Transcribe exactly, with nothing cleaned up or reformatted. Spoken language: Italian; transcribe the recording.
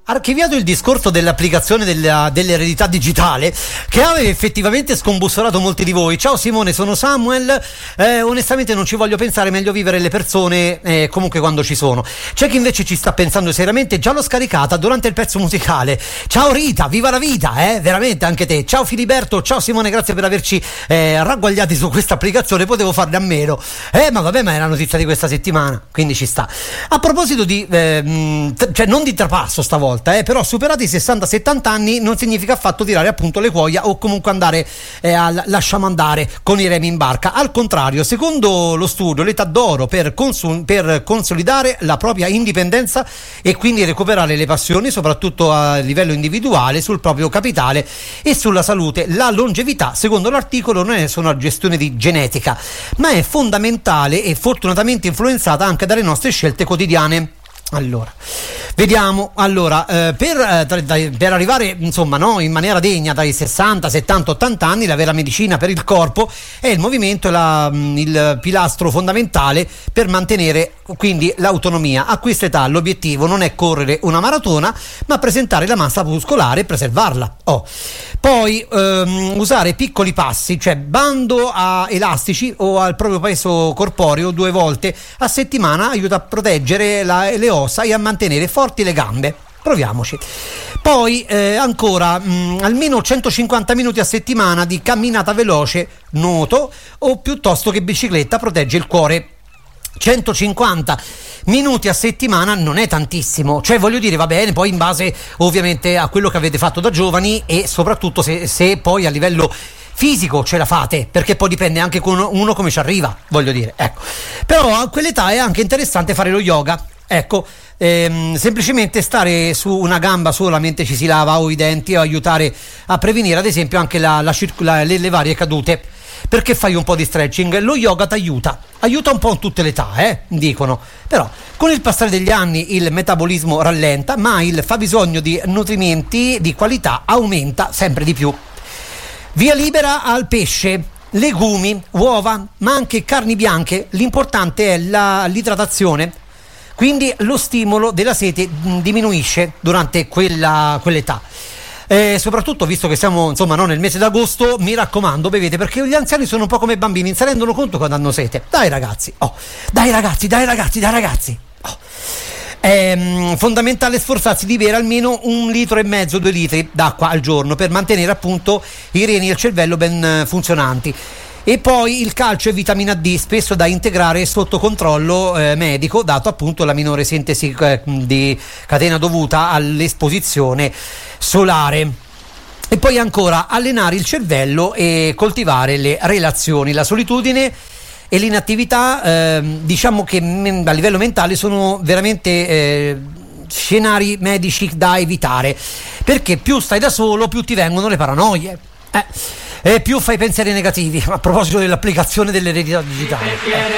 archiviato il discorso dell'applicazione della, dell'eredità digitale, che aveva effettivamente scombussolato molti di voi. Ciao Simone, sono Samuel. Eh, onestamente non ci voglio pensare, meglio vivere le persone eh, comunque quando ci sono. C'è chi invece ci sta pensando seriamente, già l'ho scaricata durante il pezzo musicale. Ciao Rita, viva la vita, eh? Veramente anche te. Ciao Filiberto, ciao Simone, grazie per averci eh, ragguagliati su questa applicazione, potevo farne a meno. Eh, ma vabbè, ma è la notizia di questa settimana, quindi ci sta. A proposito di, eh, mh, cioè non di trapasso stavolta, Eh, però superati i sessanta settanta anni non significa affatto tirare appunto le cuoia o comunque andare eh, al lasciamo andare con i remi in barca. Al contrario, secondo lo studio, l'età d'oro per, consul- per consolidare la propria indipendenza e quindi recuperare le passioni, soprattutto a livello individuale, sul proprio capitale e sulla salute. La longevità, secondo l'articolo, non è solo una gestione di genetica, ma è fondamentale e fortunatamente influenzata anche dalle nostre scelte quotidiane. Allora, vediamo. Allora, eh, per, eh, tra, dai, per arrivare insomma no, in maniera degna dai sessanta, settanta, ottanta anni, la vera medicina per il corpo è il movimento e la, il pilastro fondamentale per mantenere quindi l'autonomia. A questa età l'obiettivo non è correre una maratona, ma presentare la massa muscolare e preservarla. Oh. Poi ehm, usare piccoli passi, cioè bando a elastici o al proprio peso corporeo due volte a settimana aiuta a proteggere la, le ossa e a mantenere forti le gambe. Proviamoci. Poi eh, ancora mh, almeno centocinquanta minuti a settimana di camminata veloce, nuoto o piuttosto che bicicletta protegge il cuore. centocinquanta minuti a settimana non è tantissimo, cioè voglio dire, va bene, poi in base ovviamente a quello che avete fatto da giovani e soprattutto se, se poi a livello fisico ce la fate, perché poi dipende anche con uno come ci arriva, voglio dire, ecco. Però a quell'età è anche interessante fare lo yoga, ecco. Ehm, semplicemente stare su una gamba sola mentre ci si lava o i denti o aiutare a prevenire ad esempio anche la, la circola, le, le varie cadute. Perché fai un po' di stretching? Lo yoga ti aiuta, aiuta un po' in tutte le età, eh, dicono. Però con il passare degli anni il metabolismo rallenta, ma il fabbisogno di nutrimenti di qualità aumenta sempre di più. Via libera al pesce, legumi, uova, ma anche carni bianche. L'importante è la, l'idratazione. Quindi lo stimolo della sete diminuisce durante quella, quell'età. Eh, soprattutto visto che siamo insomma no, nel mese d'agosto, mi raccomando, bevete, perché gli anziani sono un po' come i bambini, si rendono conto quando hanno sete. Dai ragazzi, oh, dai ragazzi, dai ragazzi, dai ragazzi. Oh. È mh, fondamentale sforzarsi di bere almeno un litro e mezzo, due litri d'acqua al giorno per mantenere appunto i reni e il cervello ben uh, funzionanti. E poi il calcio e vitamina D, spesso da integrare sotto controllo eh, medico, dato appunto la minore sintesi eh, di catena dovuta all'esposizione solare. E poi ancora allenare il cervello e coltivare le relazioni. La solitudine e l'inattività eh, diciamo che m- a livello mentale sono veramente eh, scenari medici da evitare, perché più stai da solo più ti vengono le paranoie. Eh. E più fai pensieri negativi. A proposito dell'applicazione dell'eredità digitale, eh.